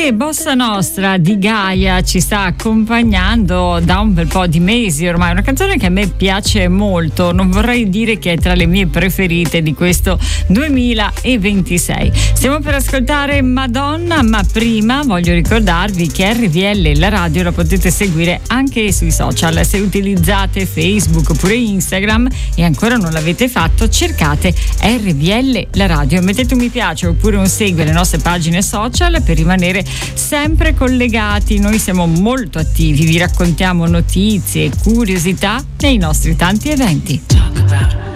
E Bossa Nostra di Gaia ci sta accompagnando da un bel po' di mesi ormai, una canzone che a me piace molto, non vorrei dire che è tra le mie preferite di questo 2026. Stiamo per ascoltare Madonna, ma prima voglio ricordarvi che RVL la radio la potete seguire anche sui social. Se utilizzate Facebook oppure Instagram e ancora non l'avete fatto, cercate RVL la radio, mettete un mi piace oppure un segui alle nostre pagine social per rimanere sempre collegati. Noi siamo molto attivi, vi raccontiamo notizie e curiosità nei nostri tanti eventi.